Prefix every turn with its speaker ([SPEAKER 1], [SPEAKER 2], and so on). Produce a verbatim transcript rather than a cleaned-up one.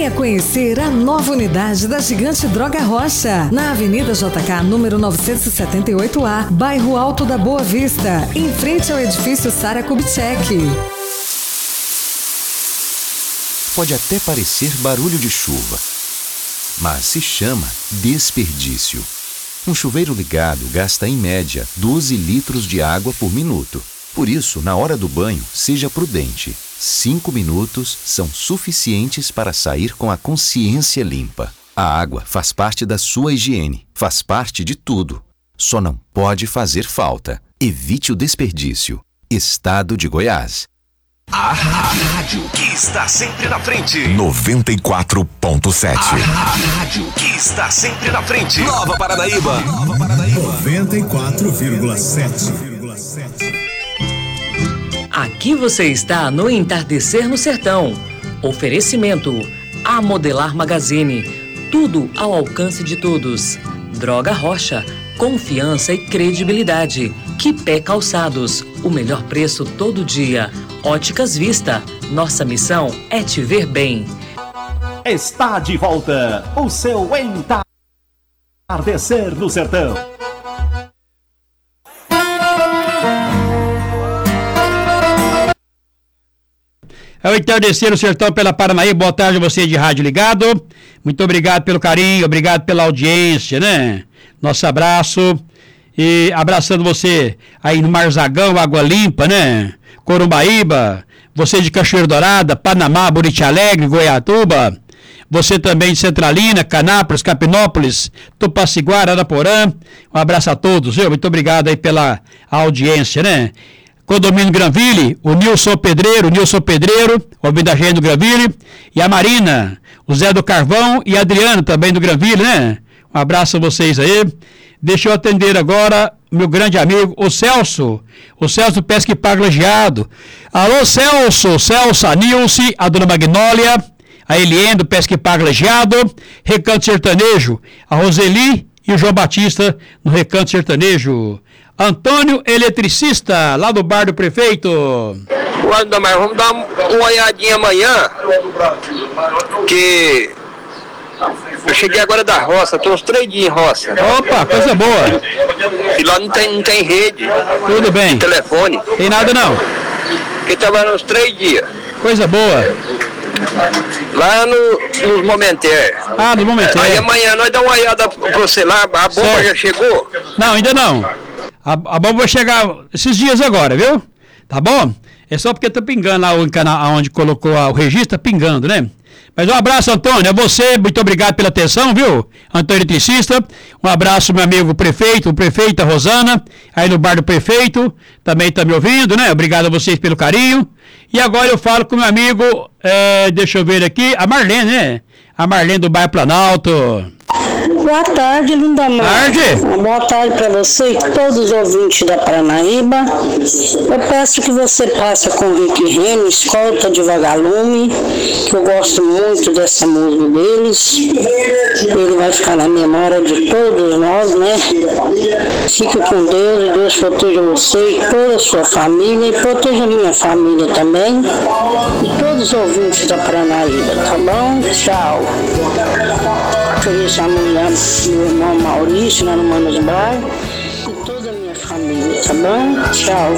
[SPEAKER 1] Venha conhecer a nova unidade da Gigante Droga Rocha, na Avenida J K, número novecentos e setenta e oito A, bairro Alto da Boa Vista, em frente ao edifício Sara Kubitschek.
[SPEAKER 2] Pode até parecer barulho de chuva, mas se chama desperdício. Um chuveiro ligado gasta, em média, doze litros de água por minuto. Por isso, na hora do banho, seja prudente. Cinco minutos são suficientes para sair com a consciência limpa. A água faz parte da sua higiene, faz parte de tudo. Só não pode fazer falta. Evite o desperdício. Estado de Goiás.
[SPEAKER 3] A rádio que está sempre na frente.
[SPEAKER 4] noventa e quatro ponto sete.
[SPEAKER 3] A rádio que está sempre na frente.
[SPEAKER 4] Nova Paranaíba. Nova Paranaíba.
[SPEAKER 5] noventa e quatro vírgula sete.
[SPEAKER 6] Aqui você está no Entardecer no Sertão. Oferecimento A Modelar Magazine. Tudo ao alcance de todos. Droga Rocha. Confiança e credibilidade. Quipé Calçados. O melhor preço todo dia. Óticas Vista. Nossa missão é te ver bem.
[SPEAKER 7] Está de volta o seu Entardecer no Sertão.
[SPEAKER 8] É o Entardecer no Sertão pela Paranaíba. Boa tarde a você de rádio ligado. Muito obrigado pelo carinho, obrigado pela audiência, né? Nosso abraço. E abraçando você aí no Marzagão, Água Limpa, né? Corumbaíba, você de Cachoeira Dourada, Panamá, Buriti Alegre, Goiatuba, você também de Centralina, Canápolis, Capinópolis, Tupaciguara, Araporã. Um abraço a todos, viu? Muito obrigado aí pela audiência, né? Condomínio Granville, o Nilson Pedreiro, o Nilson Pedreiro, ouvindo a gente do Granville, e a Marina, o Zé do Carvão e a Adriana também do Granville, né? Um abraço a vocês aí. Deixa eu atender agora meu grande amigo, o Celso, o Celso do Pesca e Pago Lajeado. Alô, Celso, Celso, a Nilce, a Dona Magnólia, a Eliane do Pesca e Pago Lajeado, Recanto Sertanejo, a Roseli e o João Batista no Recanto Sertanejo. Antônio Eletricista, lá do bar do prefeito.
[SPEAKER 9] Mas vamos dar uma olhadinha amanhã, que eu cheguei agora da roça, estou uns três dias em roça.
[SPEAKER 8] Opa, coisa boa.
[SPEAKER 9] E lá não tem, não tem rede.
[SPEAKER 8] Tudo bem.
[SPEAKER 9] Telefone.
[SPEAKER 8] Tem nada não.
[SPEAKER 9] Fiquei trabalhando uns três dias.
[SPEAKER 8] Coisa boa.
[SPEAKER 9] Lá no, nos Momenté.
[SPEAKER 8] Ah, no Momenté.
[SPEAKER 9] Aí amanhã nós damos uma olhada pra você lá, a bomba certo. Já chegou?
[SPEAKER 8] Não, ainda não. A, a bomba vai chegar esses dias agora, viu? Tá bom? É só porque tá pingando lá o canal onde colocou a, o registro, tá pingando, né? Mas um abraço, Antônio, a você, muito obrigado pela atenção, viu? Antônio Eletricista, um abraço, meu amigo prefeito, o prefeito, a Rosana, aí no bar do prefeito, também tá me ouvindo, né? Obrigado a vocês pelo carinho. E agora eu falo com meu amigo, é, deixa eu ver aqui, a Marlene, né? A Marlene do bairro Planalto.
[SPEAKER 10] Boa tarde, Lindamar.
[SPEAKER 8] Tarde.
[SPEAKER 10] Boa tarde para você e todos os ouvintes da Paranaíba. Eu peço que você passe com o Rick Renner, Escolta de Vagalume, que eu gosto muito dessa música deles. Ele vai ficar na memória de todos nós, né? Fique com Deus e Deus proteja você e toda a sua família e proteja a minha família também. E todos os ouvintes da Paranaíba, tá bom? Tchau. Feliz a mulher, meu irmão Maurício, lá no Manos Bar, e toda a minha família, tá bom? Tchau.